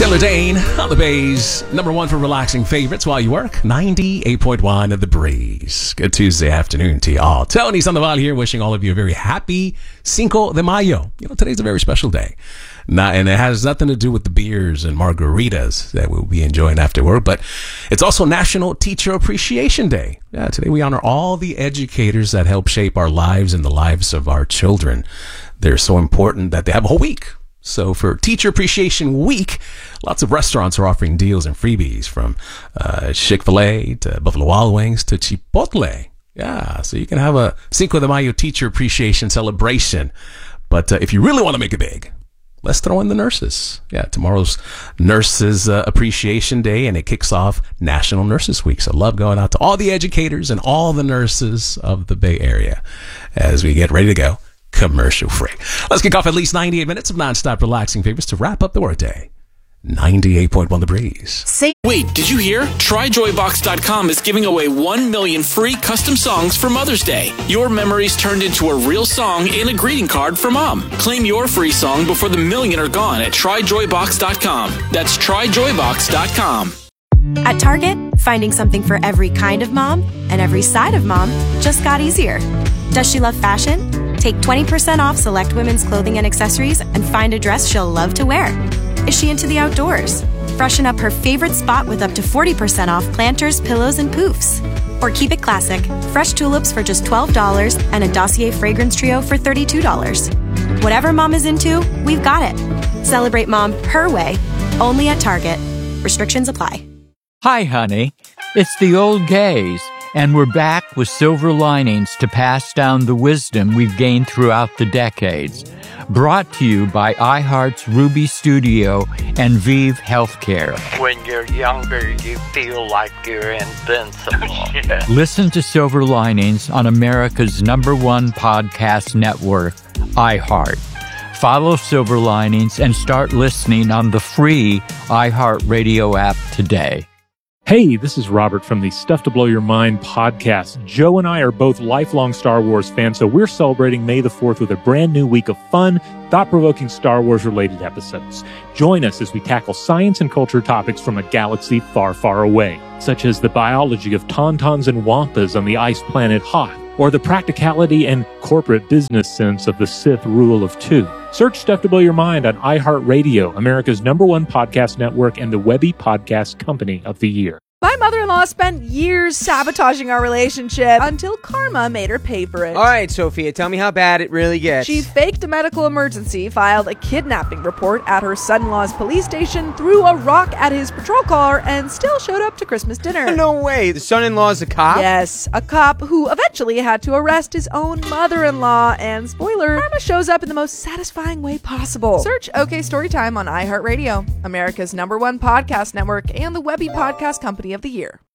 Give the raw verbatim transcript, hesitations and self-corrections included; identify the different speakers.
Speaker 1: Taylor Dane on the Bay's number one for relaxing favorites while you work. ninety-eight point one of The Breeze. Good Tuesday afternoon to y'all. Tony Sandoval here, wishing all of you a very happy Cinco de Mayo. You know, today's a very special day. Not, and it has nothing to do with the beers and margaritas that we'll be enjoying after work, but it's also National Teacher Appreciation Day. Yeah, today we honor all the educators that help shape our lives and the lives of our children. They're so important that they have a whole week. So for Teacher Appreciation Week, lots of restaurants are offering deals and freebies, from uh, Chick-fil-A to Buffalo Wild Wings to Chipotle. Yeah, so you can have a Cinco de Mayo Teacher Appreciation celebration. But uh, if you really want to make it big, let's throw in the nurses. Yeah, tomorrow's Nurses uh, Appreciation Day, and it kicks off National Nurses Week. So love going out to all the educators and all the nurses of the Bay Area as we get ready to go commercial free. Let's kick off at least ninety-eight minutes of nonstop relaxing favorites to wrap up the workday. ninety-eight point one The Breeze.
Speaker 2: Say- Wait, did you hear? Try Joy Box dot com is giving away one million free custom songs for Mother's Day. Your memories turned into a real song in a greeting card for Mom. Claim your free song before the million are gone at Try Joy Box dot com. That's Try Joy Box dot com.
Speaker 3: At Target, finding something for every kind of mom and every side of mom just got easier. Does she love fashion? Take twenty percent off select women's clothing and accessories and find a dress she'll love to wear. Is she into the outdoors? Freshen up her favorite spot with up to forty percent off planters, pillows, and poofs. Or keep it classic. Fresh tulips for just twelve dollars and a Dossier fragrance trio for thirty-two dollars. Whatever mom is into, we've got it. Celebrate mom her way, only at Target. Restrictions apply.
Speaker 4: Hi, honey. It's the old gays, and we're back with silver linings to pass down the wisdom we've gained throughout the decades. Brought to you by iHeart's Ruby Studio and Vive Healthcare.
Speaker 5: When you're younger, you feel like you're invincible. Yeah.
Speaker 4: Listen to Silver Linings on America's number one podcast network, iHeart. Follow Silver Linings and start listening on the free iHeartRadio app today.
Speaker 6: Hey, this is Robert from the Stuff to Blow Your Mind podcast. Joe and I are both lifelong Star Wars fans, so we're celebrating May the fourth with a brand new week of fun, thought-provoking Star Wars-related episodes. Join us as we tackle science and culture topics from a galaxy far, far away, such as the biology of tauntauns and wampas on the ice planet Hoth, or the practicality and corporate business sense of the Sith rule of two. Search Stuff to Blow Your Mind on iHeartRadio, America's number one podcast network and the Webby Podcast Company of the Year.
Speaker 7: My mother-in-law spent years sabotaging our relationship until karma made her pay for it.
Speaker 8: All right, Sophia, tell me how bad it really gets.
Speaker 7: She faked a medical emergency, filed a kidnapping report at her son-in-law's police station, threw a rock at his patrol car, and still showed up to Christmas dinner.
Speaker 8: No way. The son-in-law's a cop?
Speaker 7: Yes, a cop who eventually had to arrest his own mother-in-law. And spoiler, karma shows up in the most satisfying way possible. Search OK Storytime on iHeartRadio, America's number one podcast network and the Webby Podcast Company of the Year.